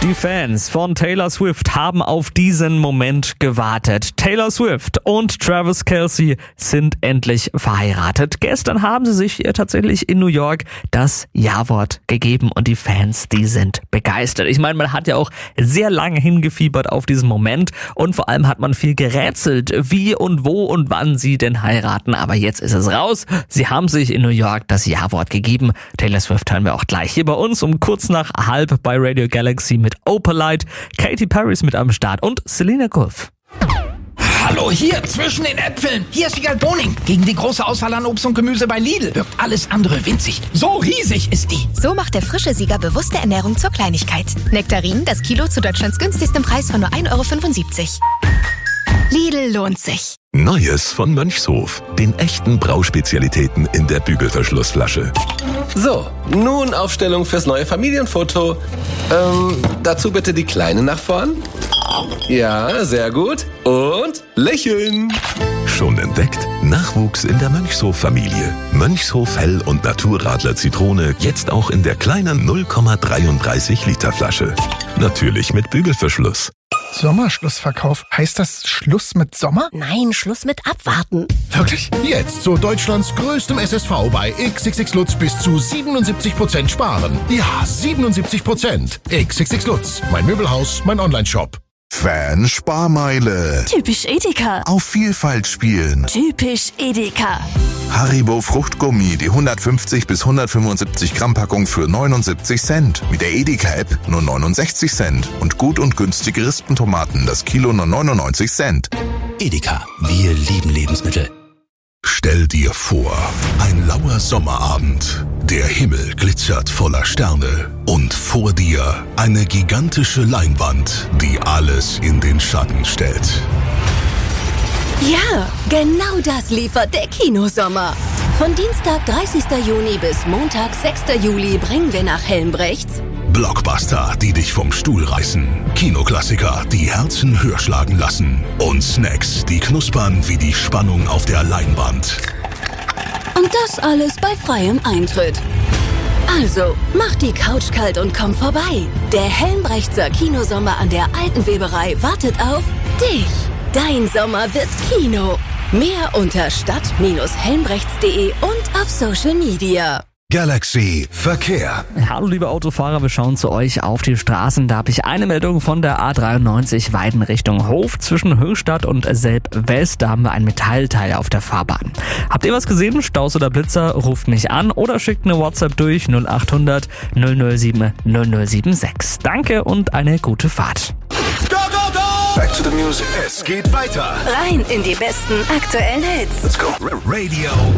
Die Fans von Taylor Swift haben auf diesen Moment gewartet. Taylor Swift und Travis Kelce sind endlich verheiratet. Gestern haben sie sich tatsächlich in New York das Ja-Wort gegeben und die Fans, die sind begeistert. Ich meine, man hat ja auch sehr lange hingefiebert auf diesen Moment und vor allem hat man viel gerätselt, wie und wo und wann sie denn heiraten. Aber jetzt ist es raus. Sie haben sich in New York das Ja-Wort gegeben. Taylor Swift hören wir auch gleich hier bei uns um kurz nach halb bei Radio Galaxy mit Opalite. Katy Perry ist mit am Start und Selena Gulf. Hallo, hier zwischen den Äpfeln. Hier ist Wiegald Boning. Gegen die große Auswahl an Obst und Gemüse bei Lidl wirkt alles andere winzig. So riesig ist die. So macht der frische Sieger bewusste Ernährung zur Kleinigkeit. Nektarinen, das Kilo zu Deutschlands günstigstem Preis von nur 1,75 €. Lidl lohnt sich. Neues von Mönchshof. Den echten Brauspezialitäten in der Bügelverschlussflasche. So, nun Aufstellung fürs neue Familienfoto. Dazu bitte die Kleine nach vorn. Ja, sehr gut. Und lächeln. Schon entdeckt? Nachwuchs in der Mönchshof-Familie. Mönchshof Hell- und Naturradler Zitrone jetzt auch in der kleinen 0,33 Liter Flasche. Natürlich mit Bügelverschluss. Sommerschlussverkauf. Heißt das Schluss mit Sommer? Nein, Schluss mit Abwarten. Wirklich? Jetzt zu Deutschlands größtem SSV bei XXX Lutz bis zu 77% sparen. Ja, 77%. XXX Lutz. Mein Möbelhaus, mein Onlineshop. Fan-Sparmeile. Typisch Edeka. Auf Vielfalt spielen. Typisch Edeka. Haribo Fruchtgummi, die 150 bis 175 Gramm Packung für 79 Cent. Mit der Edeka-App nur 69 Cent. Und gut und günstige Rispentomaten, das Kilo nur 99 Cent. Edeka, wir lieben Lebensmittel. Stell dir vor, ein lauer Sommerabend. Der Himmel glitzert voller Sterne. Und vor dir eine gigantische Leinwand, die alles in den Schatten stellt. Ja, genau das liefert der Kinosommer. Von Dienstag, 30. Juni bis Montag, 6. Juli bringen wir nach Helmbrechts Blockbuster, die dich vom Stuhl reißen. Kinoklassiker, die Herzen höher schlagen lassen. Und Snacks, die knuspern wie die Spannung auf der Leinwand. und das alles bei freiem Eintritt. Also, mach die Couch kalt und komm vorbei. Der Helmbrechtser Kinosommer an der Alten Weberei wartet auf dich. Dein Sommer wird Kino. Mehr unter stadt-helmbrechts.de und auf Social Media. Galaxy Verkehr. Hallo liebe Autofahrer, wir schauen zu euch auf die Straßen. Da habe ich eine Meldung von der A93 Weiden Richtung Hof zwischen Höchstadt und Selb-West. Da haben wir ein Metallteil auf der Fahrbahn. Habt ihr was gesehen? Staus oder Blitzer? Ruft mich an oder schickt eine WhatsApp durch 0800 007 0076. Danke und eine gute Fahrt. Go, go, go! Back to the music. Es geht weiter. Rein in die besten aktuellen Hits. Let's go. Radio